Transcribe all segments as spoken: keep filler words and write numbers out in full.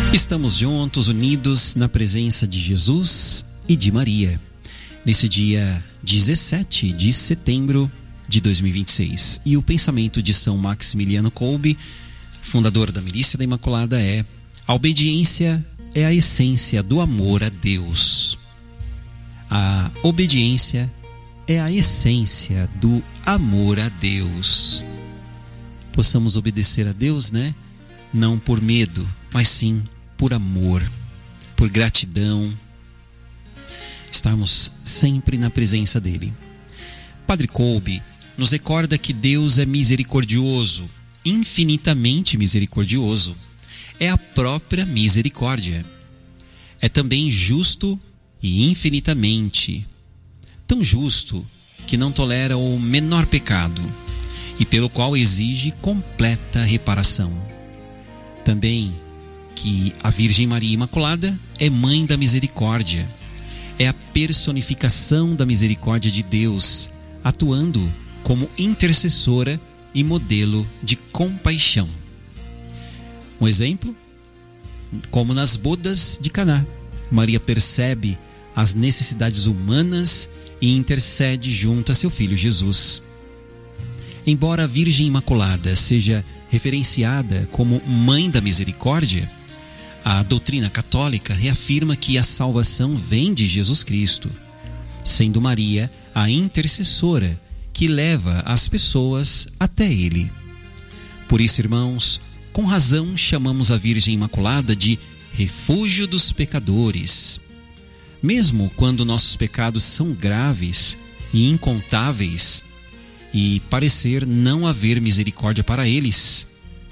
Estamos juntos, unidos na presença de Jesus e de Maria, nesse dia dezessete de setembro de dois mil e vinte e seis. E o pensamento de São Maximiliano Kolbe, fundador da Milícia da Imaculada, é: a obediência é a essência do amor a Deus. A obediência é a essência do amor a Deus. Possamos obedecer a Deus, né? Não por medo, mas sim por amor, por gratidão, estarmos sempre na presença dele. Padre Kolbe nos recorda que Deus é misericordioso, infinitamente misericordioso. É a própria misericórdia. É também justo e infinitamente, tão justo que não tolera o menor pecado e pelo qual exige completa reparação. Também que a Virgem Maria Imaculada é mãe da misericórdia, é a personificação da misericórdia de Deus, atuando como intercessora e modelo de compaixão. Um exemplo, como nas bodas de Caná, Maria percebe as necessidades humanas e intercede junto a seu filho Jesus. Embora a Virgem Imaculada seja referenciada como mãe da misericórdia, a doutrina católica reafirma que a salvação vem de Jesus Cristo, sendo Maria a intercessora que leva as pessoas até Ele. Por isso, irmãos, com razão chamamos a Virgem Imaculada de refúgio dos pecadores. Mesmo quando nossos pecados são graves e incontáveis e parecer não haver misericórdia para eles,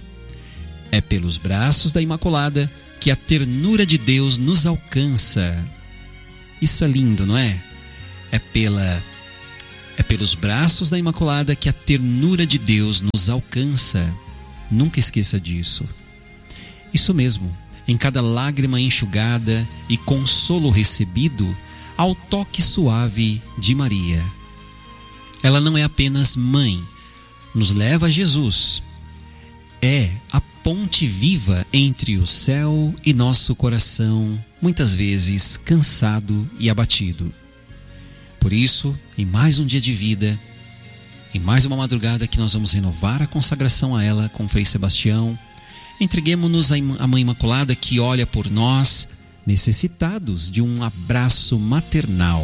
é pelos braços da Imaculada que a ternura de Deus nos alcança. Isso é lindo, não é? É pela é pelos braços da Imaculada que a ternura de Deus nos alcança. Nunca esqueça disso. Isso mesmo, em cada lágrima enxugada e consolo recebido, ao toque suave de Maria. Ela não é apenas mãe, nos leva a Jesus. É a ponte viva entre o céu e nosso coração, muitas vezes cansado e abatido. Por isso, em mais um dia de vida, em mais uma madrugada que nós vamos renovar a consagração a ela com Frei Sebastião, entreguemo-nos à Mãe Imaculada que olha por nós, necessitados de um abraço maternal.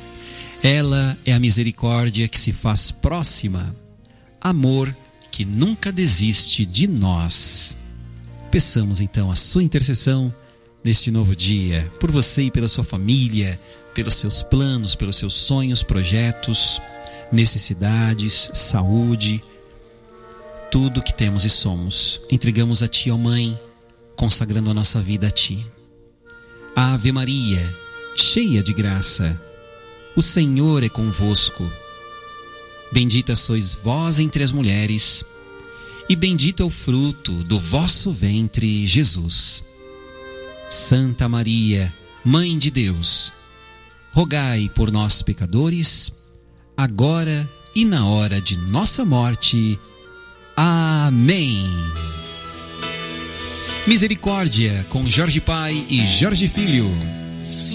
Ela é a misericórdia que se faz próxima, amor que nunca desiste de nós. Peçamos então a sua intercessão neste novo dia, por você e pela sua família, pelos seus planos, pelos seus sonhos, projetos, necessidades, saúde, tudo que temos e somos. Entregamos a Ti, ó Mãe, consagrando a nossa vida a Ti. Ave Maria, cheia de graça, o Senhor é convosco. Bendita sois vós entre as mulheres, e bendito é o fruto do vosso ventre, Jesus. Santa Maria, Mãe de Deus, rogai por nós, pecadores, agora e na hora de nossa morte. Amém. Misericórdia com Jorge Pai e Jorge Filho.